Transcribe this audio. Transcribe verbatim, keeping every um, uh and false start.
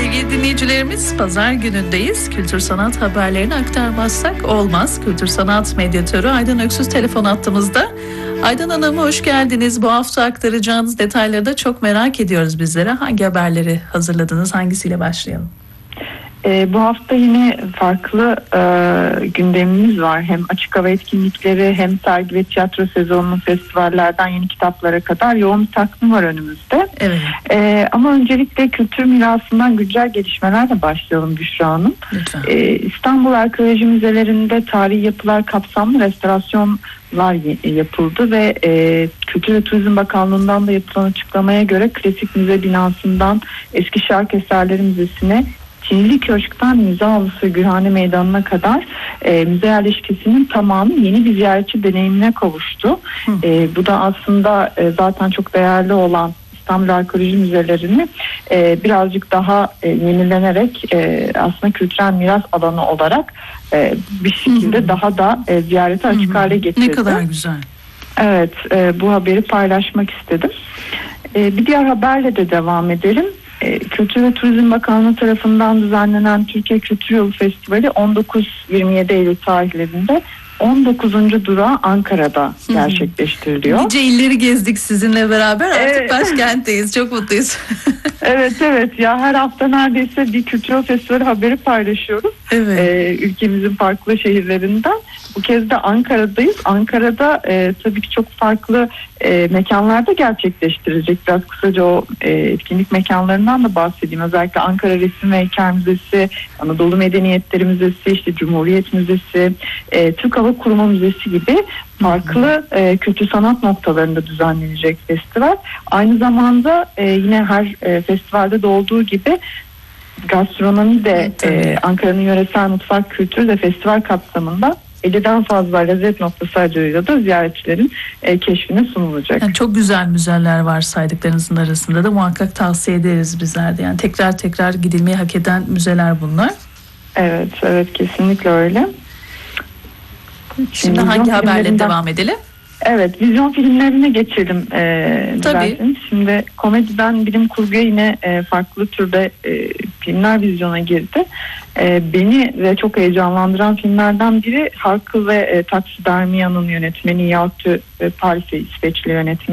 Sevgili dinleyicilerimiz, pazar günündeyiz. Kültür sanat haberlerini aktarmazsak olmaz. Kültür sanat medyatörü Aydan Öksüz telefon attığımızda. Aydan Hanım, hoş geldiniz. Bu hafta aktaracağınız detayları da çok merak ediyoruz bizlere. Hangi haberleri hazırladınız? Hangisiyle başlayalım? E, bu hafta yine farklı e, gündemimiz var. Hem açık hava etkinlikleri, hem sergi ve tiyatro sezonunun, festivallerden yeni kitaplara kadar yoğun bir takvim var önümüzde. Evet. E, ama öncelikle kültür mirasından güncel gelişmelerle başlayalım Büşra Hanım. Lütfen. E, İstanbul Arkeoloji Müzelerinde tarihi yapılar kapsamlı restorasyonlar yapıldı ve e, Kültür ve Turizm Bakanlığı'ndan da yapılan açıklamaya göre Klasik Müze binasından Eski Şark Eserleri Müzesi'ne, Çinili Köşk'ten Müze Avlusu Gülhane Meydanı'na kadar e, müze yerleşkesinin tamamı yeni bir ziyaretçi deneyimine kavuştu. E, bu da aslında e, zaten çok değerli olan İstanbul Arkeoloji Müzelerini e, birazcık daha e, yenilenerek e, aslında kültürel miras alanı olarak e, bir şekilde hı hı. daha da e, ziyarete açık hı hı. hale getirdi. Ne kadar güzel. Evet, e, bu haberi paylaşmak istedim. E, bir diğer haberle de devam edelim. Kültür ve Turizm Bakanlığı tarafından düzenlenen Türkiye Kültür Yolu Festivali on dokuz yirmi yedi Eylül tarihlerinde on dokuzuncu durağı Ankara'da gerçekleştiriliyor. Nice illeri gezdik sizinle beraber, artık evet. başkentteyiz. Çok mutluyuz. evet evet ya, her hafta neredeyse bir kültür yolu festivali haberi paylaşıyoruz. Evet. Ee, ülkemizin farklı şehirlerinden. Bu kez de Ankara'dayız. Ankara'da e, tabii ki çok farklı e, mekanlarda gerçekleştirilecek. Biraz kısaca o e, etkinlik mekanlarından da bahsedeyim. Özellikle Ankara Resim ve Heykel Müzesi, Anadolu Medeniyetleri Müzesi, işte Cumhuriyet Müzesi, e, Türk Hava Kurumu Müzesi gibi farklı e, kültür sanat noktalarında düzenlenecek festival. Aynı zamanda e, yine her e, festivalde de olduğu gibi gastronomi de e, Ankara'nın yöresel mutfak kültürü de festival kapsamında elliden fazla lezzet noktası aracılığıyla da ziyaretçilerin e, keşfine sunulacak. Yani çok güzel müzeler var saydıklarınızın arasında da, muhakkak tavsiye ederiz bizler de. Yani tekrar tekrar gidilmeyi hak eden müzeler bunlar. Evet, evet kesinlikle öyle. Şimdi, Şimdi hangi haberle devam edelim? Evet, vizyon filmlerine geçelim. Ee, Tabii. Şimdi komediden bilim kurguya yine e, farklı türde e, filmler vizyona girdi. E, beni ve çok heyecanlandıran filmlerden biri Hakkı ve e, Taksidermiya'nın yönetmeni Yahut e, Paris'e İsveçli yönetmeni